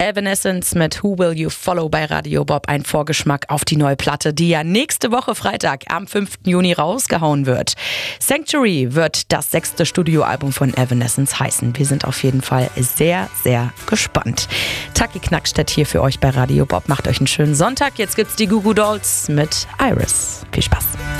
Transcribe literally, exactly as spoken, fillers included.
Evanescence mit Who Will You Follow bei Radio Bob. Ein Vorgeschmack auf die neue Platte, die ja nächste Woche Freitag am fünften Juni rausgehauen wird. Sanctuary wird das sechste Studioalbum von Evanescence heißen. Wir sind auf jeden Fall sehr, sehr gespannt. Taki Knackstedt hier für euch bei Radio Bob. Macht euch einen schönen Sonntag. Jetzt gibt's die Goo Goo Dolls mit Iris. Viel Spaß.